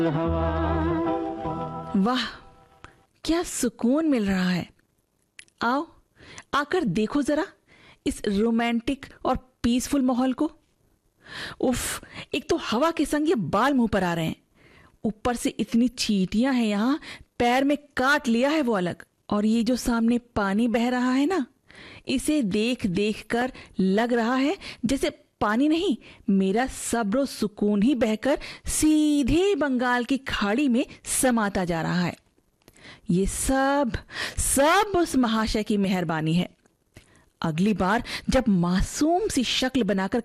वाह, क्या सुकून मिल रहा है। आओ, आकर देखो जरा इस रोमांटिक और पीसफुल माहौल को। उफ, एक तो हवा के संग ये बाल मुंह पर आ रहे हैं, ऊपर से इतनी चींटियां हैं यहाँ, पैर में काट लिया है वो अलग। और ये जो सामने पानी बह रहा है ना, इसे देख देख कर लग रहा है जैसे पानी नहीं, मेरा सब्र सुकून ही बहकर सीधे बंगाल की खाड़ी में समाता जा रहा है। ये सब सब उस महाशय की मेहरबानी है। अगली बार जब मासूम सी शक्ल बनाकर